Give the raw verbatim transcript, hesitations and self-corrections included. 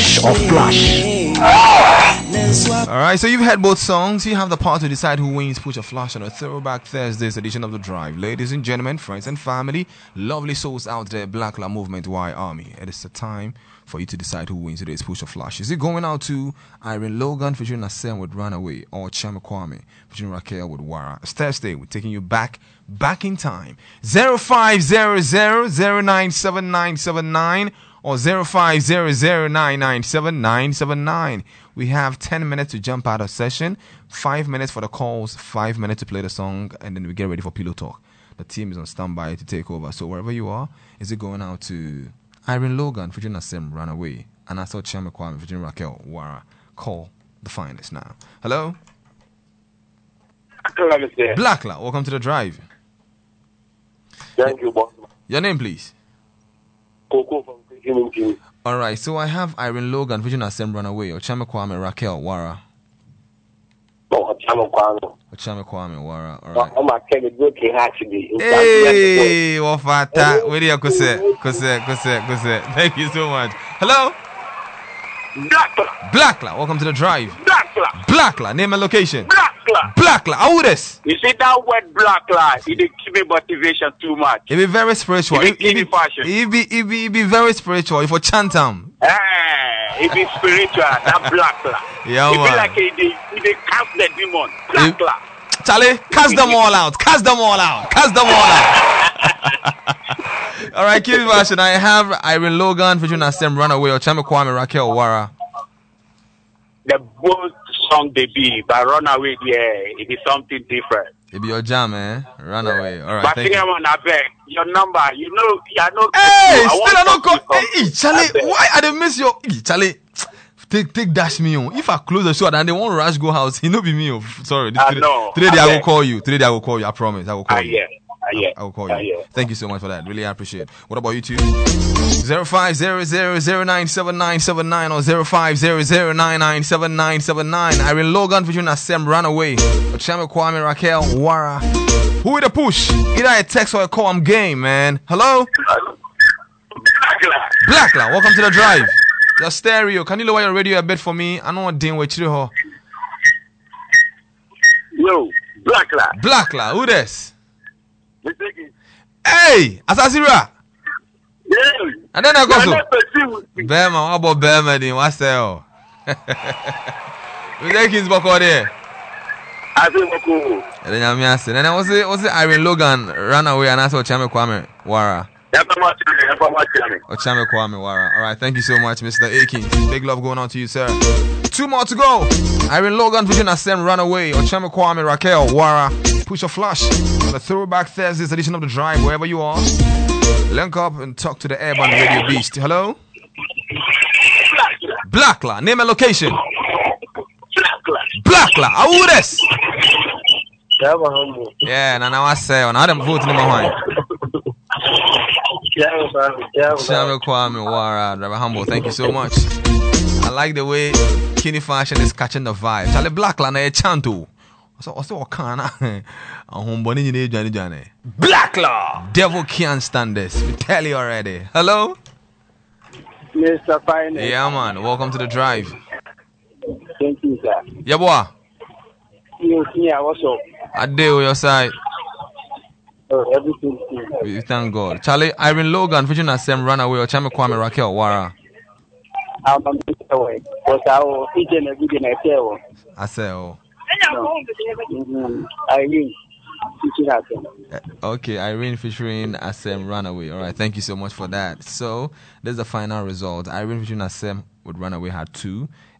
Push or Flash. Alright, so you've heard both songs. You have the power to decide who wins Push or Flash on a Throwback Thursdays edition of The Drive. Ladies and gentlemen, friends and family, lovely souls out there, Black La Movement Y Army. It is the time for you to decide who wins today's Push or Flash. Is it going out to Irene Logan featuring Nasem with Runaway, or Chama Kwame featuring Raquel with Wara? It's Thursday. We're taking you back, back in time. zero five zero zero zero nine seven nine seven nine or zero five zero zero nine nine seven nine seven nine. We have ten minutes to jump out of session, five minutes for the calls, five minutes to play the song, and then we get ready for Pillow Talk. The team is on standby to take over. So wherever you are, is it going out to Irene Logan featuring Nasem Runaway, and I saw Chama Kwame featuring Raquel Wara? Call the finalists now. Hello? Blackla, welcome to the drive. Thank you, boss. Your name, please. Coco from Kingston. All right, so I have Irene Logan featuring Nasem Runaway, or Chama Kwame Raquel Wara. Oh, Chama Kwame. Or Chama Kwame Wara. All right. Oh, my God, it's okay, actually. Hey, Wafata. Where do you go? Kose, Kose, Kose, Kose. Thank you so much. Hello? Blackla. Blackla, welcome to the drive. Blackla. Blackla, name and location. Blackla. Blackla, how would this? You see that word Blackla, it didn't give me motivation too much. It be very spiritual. It be It be, fashion. it be, it be, it be very spiritual. If you chant them. Eh, it be spiritual, that Blackla. Yeah, it be man. like it, it, it cast the demon. Blackla. Charlie, cast them all out. Cast them all out. Cast them all out. All right, Kid version. I have Irene Logan featuring Nasem Runaway, or Chama Kwame Raquel Wara. The both song they be, but Runaway, yeah, it is something different. It be your jam, man. Runaway. All right, But thank think you. about I beg your number. You know, you know. Hey, I still want I don't to call. talk Hey, to Charlie, you. why I didn't miss your? Hey, Charlie, take take dash me on. If I close the show and they won't rush go house, he no be me. Oh. Sorry, this, I today, know. today I I will beg. call you. Today I will call you. I promise. I will call Ah, you. yeah. Ah, yeah. I will call Ah, you. yeah. Thank you so much for that. Really appreciate. What about you two? Zero five zero zero zero nine seven nine seven nine or zero five zero zero nine nine seven nine seven nine. Irene Logan featuring Nasem Runaway, or Chama Kwame Raquel Wara. Who with a push? Either a text or a call. I'm game, man. Hello? Blackla. Blackla, welcome to the drive. Your stereo. Can you lower your radio a bit for me? I know what dealing with you. Yo, Blackla. Blackla, who this? Mistake. Hey, Asasira. Yeah. And then I go I'm so. not pursuing. Bema, what about Bema? Then what's that? We take his back out there. I feel cool. And then I'm asking. And then was it was it Irene Logan ran away and I saw Chame Kwame Wara. Or Chame Kwame Wara. All right, thank you so much, Mister Akins. Big love going on to you, sir. Two more to go. Irene Logan featuring Nasem Runaway, or Chame Kwame Raquel Wara. Push or Flash on the Throwback Thursdays edition of The Drive, wherever you are. Link up and talk to the Airborne Radio Beast. Hello? Blackla, name and location. Blackla, who this? Yeah, now now I say, now them voting in my mind. Chame Kwame Wara, Driver Humble, thank you so much. I like the way Kenny Fashion is catching the vibe. Charlie Blackla na e chanto. So also what can I? I'm born in the Johnny Johnny. Blackla, devil can't stand this. We tell you already. Hello, Mister Finance. yeah man. Welcome to the drive. Thank you, sir. Yeah boy, You see, what's up? I deal with your side. Oh, everything. We thank God. Charlie, Irene Logan featuring Nasem Runaway, or Chame Kwame Raquel Wara. I'm a bit away. Because I will eat and every day I tell. I say oh. I mean, teaching happen. Okay, Irene featuring Asem Runaway. All right, thank you so much for that. So, there's the final result. Irene featuring Asem with Runaway had two,